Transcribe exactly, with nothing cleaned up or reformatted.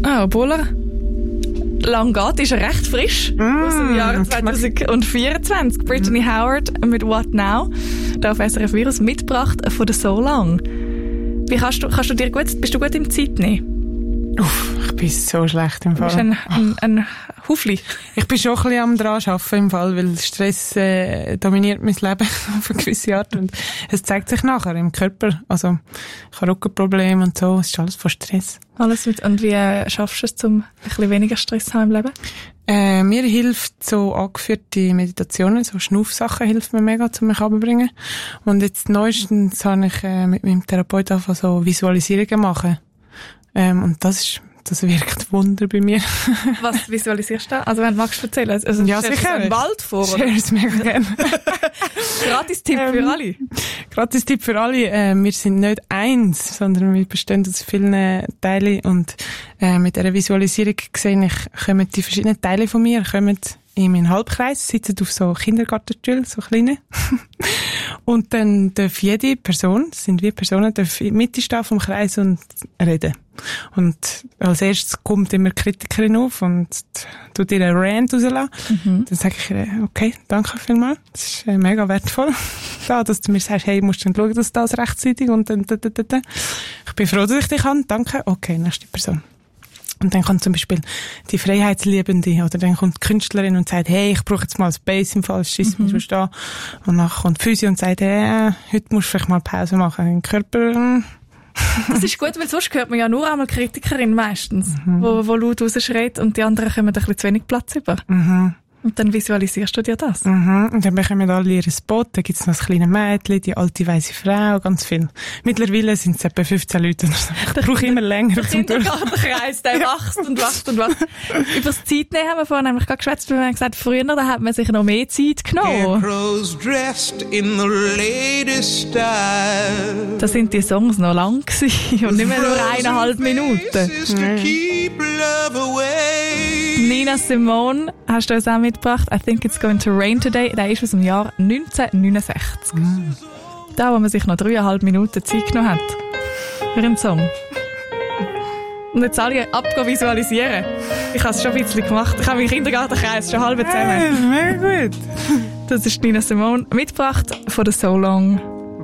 Ah, obwohl er lang geht, ist er recht frisch. Mm, aus dem Jahr zwanzig vierundzwanzig. Brittany mm. Howard mit What Now. Da auf S R F Virus mitgebracht von der So Long. Wie kannst du, kannst du dir gut, bist du gut im Zeitnehmen? Uff, ich bin so schlecht im Fall. Du bist ein, ein, ein Hufli. Ich bin schon ein bisschen am dran arbeiten im Fall, weil Stress äh, dominiert mein Leben auf eine gewisse Art und es zeigt sich nachher im Körper. Also ich habe Rückenprobleme und so, es ist alles von Stress. Alles mit. Und wie äh, schaffst du es, um ein bisschen weniger Stress zu haben im Leben? Äh, mir hilft so angeführte Meditationen, so Schnuffsachen hilft mir mega, um mich runterzubringen. Und jetzt neuestens habe ich äh, mit meinem Therapeut angefangen, so Visualisierungen machen. Ähm, und das ist, das wirkt Wunder bei mir. Was visualisierst du da? Also wenn du magst erzählen. Also, ja, sicher. Einen Wald vor, oder? Share es mega gerne. Gratis-Tipp ähm, für alle. Gratis-Tipp für alle. Äh, wir sind nicht eins, sondern wir bestehen aus vielen Teilen und äh, mit dieser Visualisierung sehe ich, kommen die verschiedenen Teile von mir, kommen in meinen Halbkreis, sitzen auf so Kindergartenstühlen, so kleine. Und dann darf jede Person, das sind wie Personen, darf in der Mitte stehen vom Kreis und reden. Und als erstes kommt immer die Kritikerin auf und tut ihr einen Rant rauslassen. Mhm. Dann sage ich ihr, okay, danke vielmals. Das ist äh, mega wertvoll. Ja, dass du mir sagst, hey, musst du schauen, dass das rechtzeitig und dann, dann, dann, dann. Ich bin froh, dass ich dich kann. Danke. Okay, nächste Person. Und dann kommt zum Beispiel die Freiheitsliebende oder dann kommt die Künstlerin und sagt, hey, ich brauche jetzt mal das Bass im Fall, schiss mich schon da. Und dann kommt die Physio und sagt, hey, heute musst du vielleicht mal Pause machen. Den Körper... Das ist gut, weil sonst hört man ja nur einmal Kritikerin meistens, mhm. wo, wo laut rausschreit und die anderen kommen ein bisschen zu wenig Platz über. Mhm. Und dann visualisierst du dir das. Mhm. Und dann bekommen alle ihren Spot, da gibt's noch das kleine Mädchen, die alte weisse Frau, ganz viel. Mittlerweile sind es etwa fünfzehn Leute. Ich brauche immer länger zum Durch. Der Kindergartenkreis, der wächst und wächst und wächst. Über das Zeitnehmen haben wir vorhin nämlich gerade geschwätzt, weil wir haben gesagt, früher da hat man sich noch mehr Zeit genommen. In the latest style. Da sind die Songs noch lang gewesen und nicht mehr nur eineinhalb Minuten. Nina Simone hast du uns auch mitgebracht. I think it's going to rain today. Der ist aus dem Jahr neunzehnhundertneunundsechzig. Mm. Da, wo man sich noch dreieinhalb Minuten Zeit genommen hat. Für einen Song. Und jetzt alle ab visualisieren. Ich habe es schon ein bisschen gemacht. Ich habe meinen Kindergartenkreis schon halb zusammen. Hey, mega gut. Das ist Nina Simone mitgebracht von der So Long.